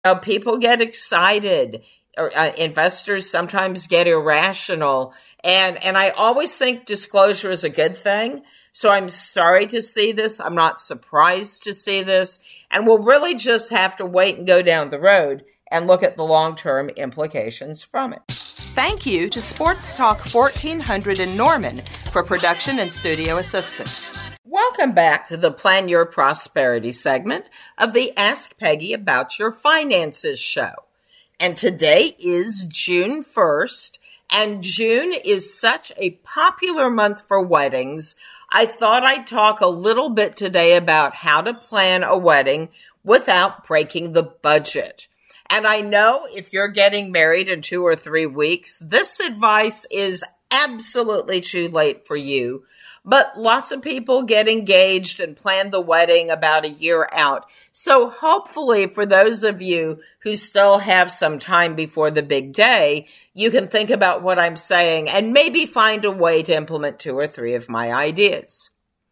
People get excited, or investors sometimes get irrational. And I always think disclosure is a good thing. So I'm sorry to see this. I'm not surprised to see this. And we'll really just have to wait and go down the road and look at the long-term implications from it. Thank you to Sports Talk 1400 in Norman for production and studio assistance. Welcome back to the Plan Your Prosperity segment of the Ask Peggy About Your Finances show. And today is June 1st, and June is such a popular month for weddings. I thought I'd talk a little bit today about how to plan a wedding without breaking the budget. And I know if you're getting married in 2 or 3 weeks, this advice is absolutely too late for you. But lots of people get engaged and plan the wedding about a year out. So hopefully for those of you who still have some time before the big day, you can think about what I'm saying and maybe find a way to implement 2 or 3 of my ideas.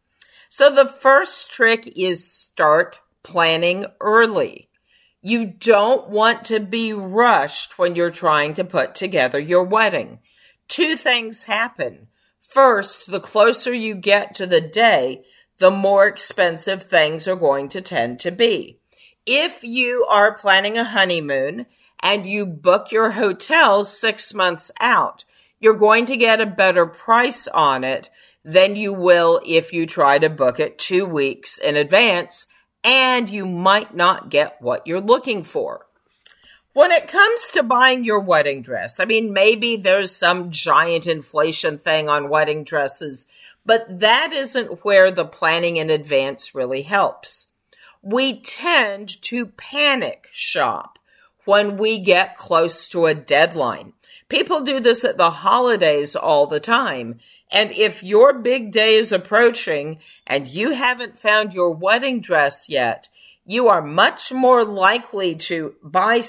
So the first trick is start planning early. You don't want to be rushed when you're trying to put together your wedding. 2 things happen. First, the closer you get to the day, the more expensive things are going to tend to be. If you are planning a honeymoon and you book your hotel 6 months out, you're going to get a better price on it than you will if you try to book it 2 weeks in advance, and you might not get what you're looking for. When it comes to buying your wedding dress, maybe there's some giant inflation thing on wedding dresses, but that isn't where the planning in advance really helps. We tend to panic shop when we get close to a deadline. People do this at the holidays all the time. And if your big day is approaching and you haven't found your wedding dress yet, you are much more likely to buy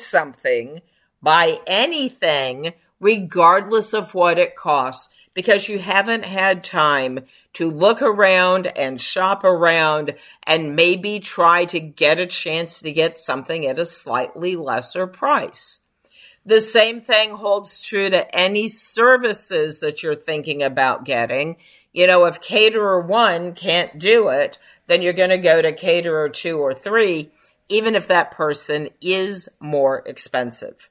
anything, regardless of what it costs, because you haven't had time to look around and shop around and maybe try to get a chance to get something at a slightly lesser price. The same thing holds true to any services that you're thinking about getting. If caterer 1 can't do it, then you're going to go to caterer 2 or 3, even if that person is more expensive.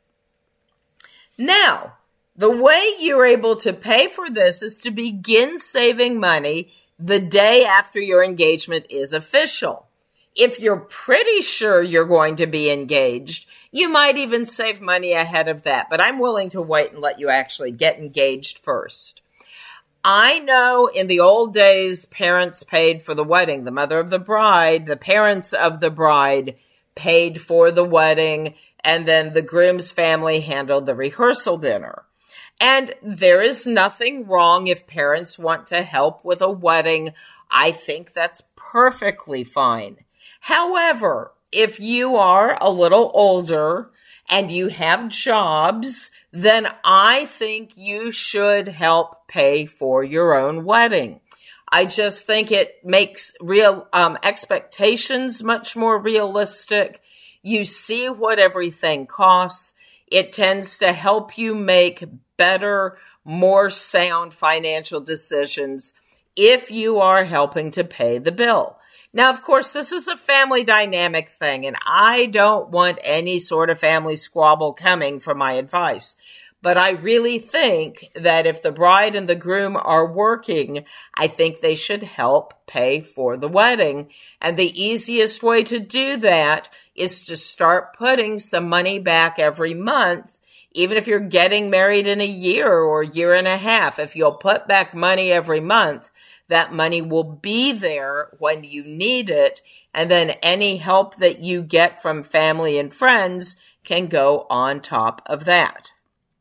Now, the way you're able to pay for this is to begin saving money the day after your engagement is official. If you're pretty sure you're going to be engaged, you might even save money ahead of that, but I'm willing to wait and let you actually get engaged first. I know in the old days, parents paid for the wedding. The mother of the bride, the parents of the bride paid for the wedding, and then the groom's family handled the rehearsal dinner. And there is nothing wrong if parents want to help with a wedding. I think that's perfectly fine. However, if you are a little older and you have jobs, then I think you should help pay for your own wedding. I just think it makes real expectations much more realistic. You see what everything costs. It tends to help you make better, more sound financial decisions if you are helping to pay the bill. Now, of course, this is a family dynamic thing, and I don't want any sort of family squabble coming from my advice. But I really think that if the bride and the groom are working, I think they should help pay for the wedding. And the easiest way to do that is to start putting some money back every month. Even if you're getting married in a year or a year and a half, if you'll put back money every month, that money will be there when you need it, and then any help that you get from family and friends can go on top of that.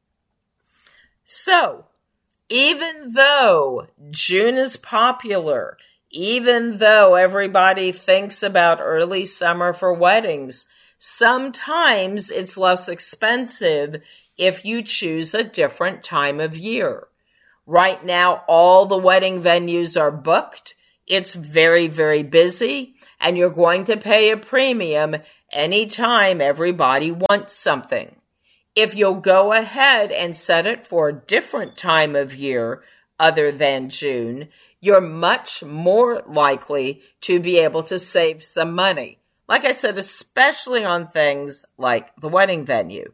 So, even though June is popular, even though everybody thinks about early summer for weddings, sometimes it's less expensive if you choose a different time of year. Right now, all the wedding venues are booked. It's very, very busy. and you're going to pay a premium anytime everybody wants something. If you'll go ahead and set it for a different time of year other than June, you're much more likely to be able to save some money. Like I said, especially on things like the wedding venue.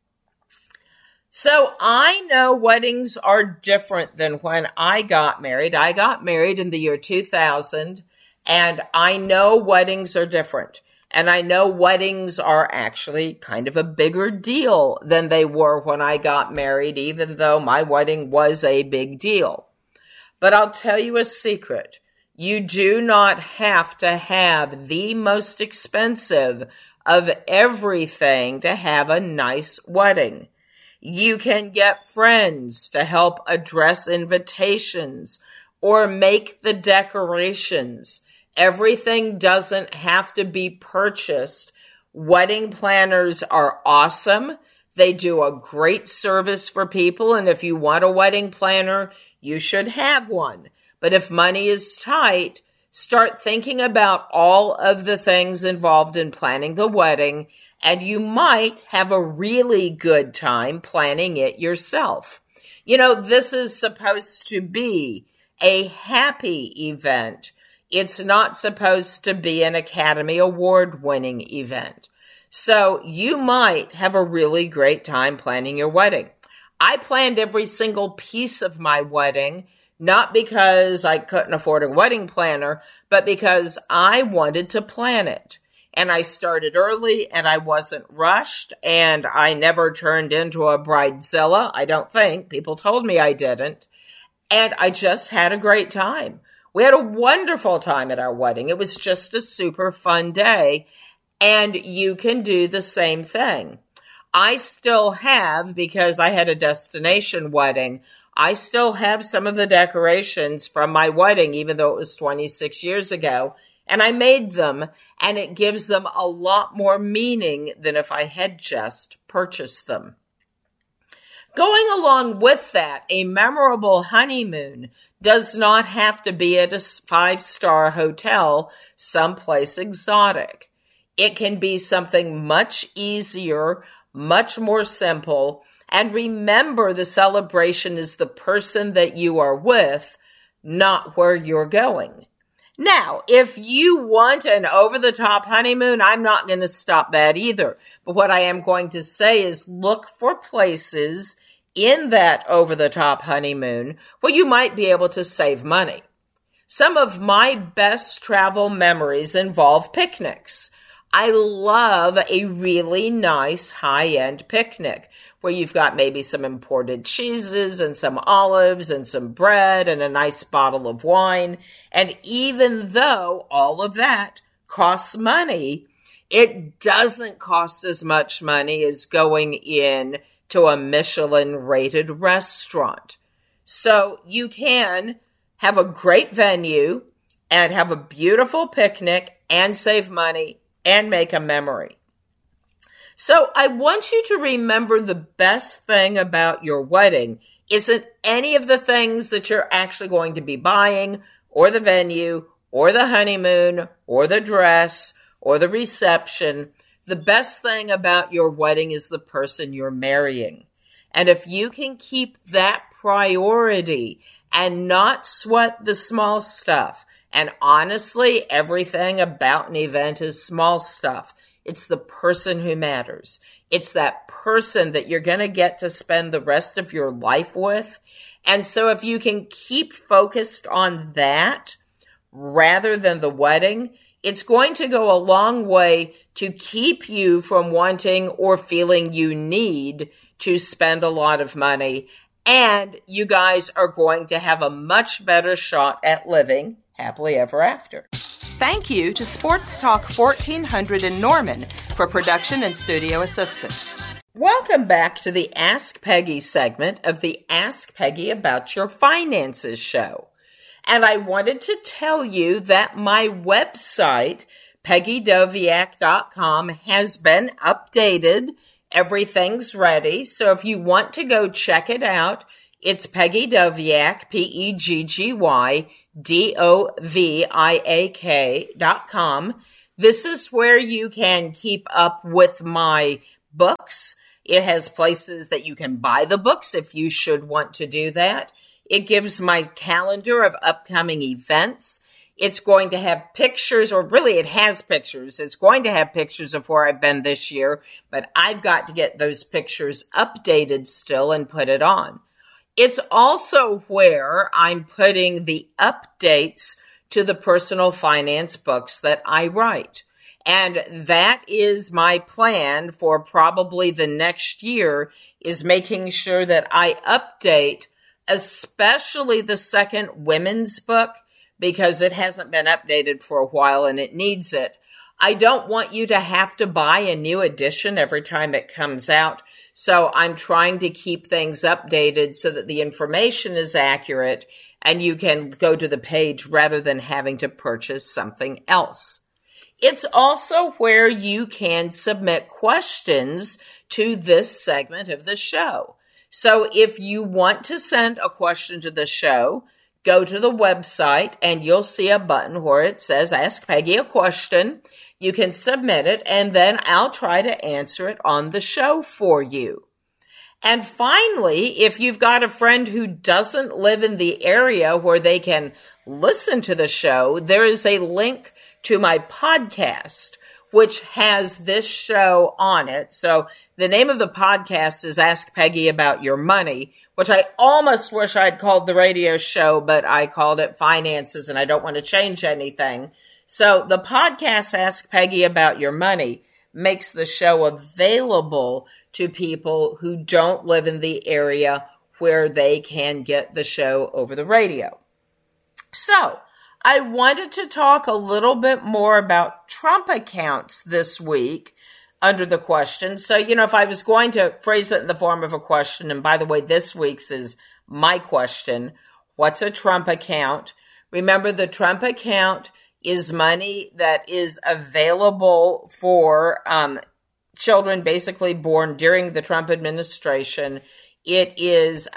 So I know weddings are different than when I got married. I got married in the year 2000, and I know weddings are different. And I know weddings are actually kind of a bigger deal than they were when I got married, even though my wedding was a big deal. But I'll tell you a secret. You do not have to have the most expensive of everything to have a nice wedding. You can get friends to help address invitations or make the decorations. Everything doesn't have to be purchased. Wedding planners are awesome. They do a great service for people, and if you want a wedding planner, you should have one. But if money is tight, start thinking about all of the things involved in planning the wedding, and you might have a really good time planning it yourself. You know, this is supposed to be a happy event. It's not supposed to be an Academy Award-winning event. So you might have a really great time planning your wedding. I planned every single piece of my wedding, not because I couldn't afford a wedding planner, but because I wanted to plan it. And I started early, and I wasn't rushed, and I never turned into a bridezilla. I don't think. People told me I didn't. And I just had a great time. We had a wonderful time at our wedding. It was just a super fun day, and you can do the same thing. I still have, because I had a destination wedding, I still have some of the decorations from my wedding, even though it was 26 years ago, and I made them, and it gives them a lot more meaning than if I had just purchased them. Going along with that, a memorable honeymoon does not have to be at a 5-star hotel someplace exotic. It can be something much easier, much more simple, and remember the celebration is the person that you are with, not where you're going. Now, if you want an over-the-top honeymoon, I'm not going to stop that either. But what I am going to say is look for places in that over-the-top honeymoon where you might be able to save money. Some of my best travel memories involve picnics. I love a really nice high-end picnic where you've got maybe some imported cheeses and some olives and some bread and a nice bottle of wine. And even though all of that costs money, it doesn't cost as much money as going in to a Michelin-rated restaurant. So you can have a great venue and have a beautiful picnic and save money and make a memory. So I want you to remember the best thing about your wedding isn't any of the things that you're actually going to be buying, or the venue, or the honeymoon, or the dress, or the reception. The best thing about your wedding is the person you're marrying. And if you can keep that priority and not sweat the small stuff, and honestly, everything about an event is small stuff. It's the person who matters. It's that person that you're going to get to spend the rest of your life with. And so if you can keep focused on that rather than the wedding, it's going to go a long way to keep you from wanting or feeling you need to spend a lot of money. And you guys are going to have a much better shot at living happily ever after. Thank you to Sports Talk 1400 in Norman for production and studio assistance. Welcome back to the Ask Peggy segment of the Ask Peggy About Your Finances show. And I wanted to tell you that my website, PeggyDoviak.com, has been updated. Everything's ready. So if you want to go check it out, it's Peggy Doviak, PEGGY DOVIAK.com. This is where you can keep up with my books. It has places that you can buy the books if you should want to do that. It gives my calendar of upcoming events. It's going to have pictures, or really it has pictures. It's going to have pictures of where I've been this year, but I've got to get those pictures updated still and put it on. It's also where I'm putting the updates to the personal finance books that I write. And that is my plan for probably the next year, is making sure that I update, especially the second women's book, because it hasn't been updated for a while and it needs it. I don't want you to have to buy a new edition every time it comes out. So I'm trying to keep things updated so that the information is accurate and you can go to the page rather than having to purchase something else. It's also where you can submit questions to this segment of the show. So if you want to send a question to the show, go to the website and you'll see a button where it says Ask Peggy a Question. You can submit it and then I'll try to answer it on the show for you. And finally, if you've got a friend who doesn't live in the area where they can listen to the show, there is a link to my podcast, which has this show on it. So the name of the podcast is Ask Peggy About Your Money, which I almost wish I'd called the radio show, but I called it Finances and I don't want to change anything. So the podcast Ask Peggy About Your Money makes the show available to people who don't live in the area where they can get the show over the radio. So I wanted to talk a little bit more about Trump accounts this week under the question. So, if I was going to phrase it in the form of a question, and by the way, this week's is my question, what's a Trump account? Remember, the Trump account is money that is available for children basically born during the Trump administration. It is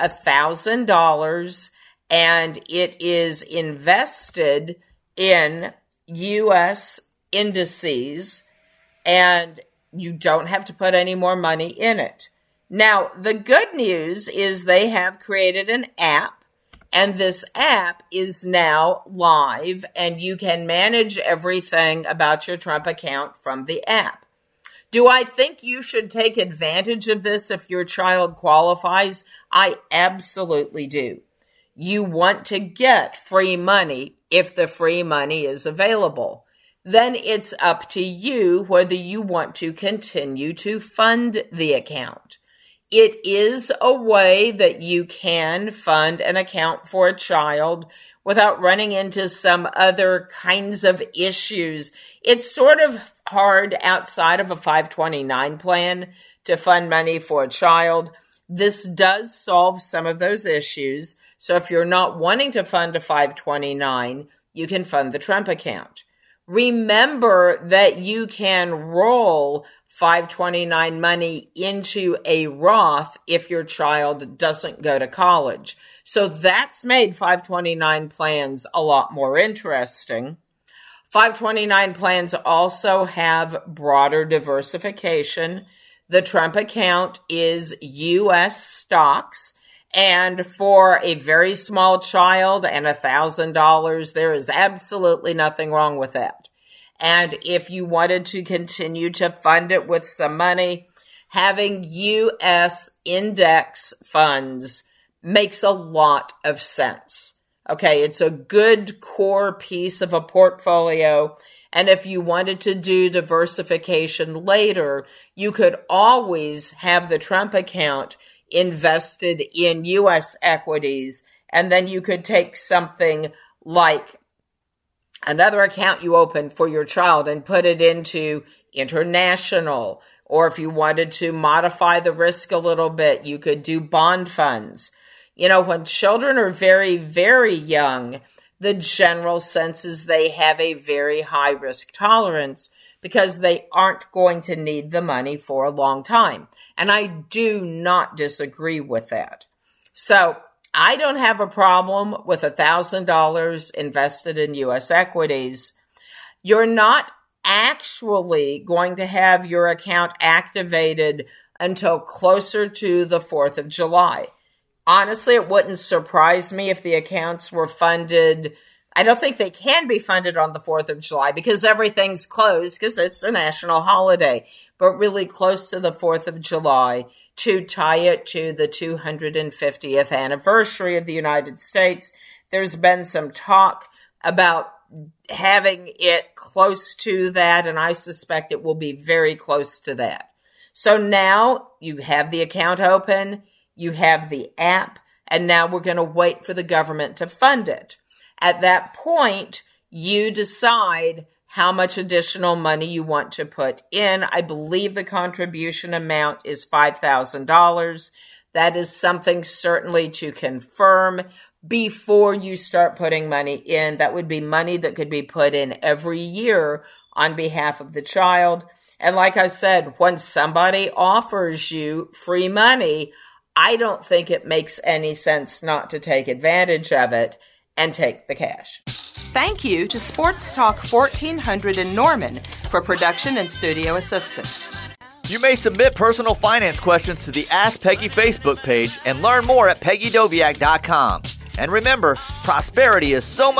$1,000 and it is invested in U.S. indices, and you don't have to put any more money in it. Now, the good news is they have created an app, and this app is now live, and you can manage everything about your Trump account from the app. Do I think you should take advantage of this if your child qualifies? I absolutely do. You want to get free money if the free money is available. Then it's up to you whether you want to continue to fund the account. It is a way that you can fund an account for a child without running into some other kinds of issues. It's sort of hard outside of a 529 plan to fund money for a child. This does solve some of those issues. So if you're not wanting to fund a 529, you can fund the Trump account. Remember that you can roll 529 money into a Roth if your child doesn't go to college. So that's made 529 plans a lot more interesting. 529 plans also have broader diversification. The Trump account is U.S. stocks. And for a very small child and $1,000, there is absolutely nothing wrong with that. And if you wanted to continue to fund it with some money, having U.S. index funds makes a lot of sense. Okay, it's a good core piece of a portfolio. And if you wanted to do diversification later, you could always have the Trump account invested in U.S. equities, and then you could take something like another account you opened for your child and put it into international, or if you wanted to modify the risk a little bit, you could do bond funds. When children are very, very young, the general sense is they have a very high risk tolerance because they aren't going to need the money for a long time. And I do not disagree with that. So I don't have a problem with $1,000 invested in U.S. equities. You're not actually going to have your account activated until closer to the 4th of July. Honestly, it wouldn't surprise me if the accounts were funded. I don't think they can be funded on the 4th of July because everything's closed because it's a national holiday, but really close to the 4th of July to tie it to the 250th anniversary of the United States. There's been some talk about having it close to that, and I suspect it will be very close to that. So now you have the account open, you have the app, and now we're going to wait for the government to fund it. At that point, you decide how much additional money you want to put in. I believe the contribution amount is $5,000. That is something certainly to confirm before you start putting money in. That would be money that could be put in every year on behalf of the child. And like I said, when somebody offers you free money, I don't think it makes any sense not to take advantage of it and take the cash. Thank you to Sports Talk 1400 in Norman for production and studio assistance. You may submit personal finance questions to the Ask Peggy Facebook page and learn more at PeggyDoviak.com. And remember, prosperity is so much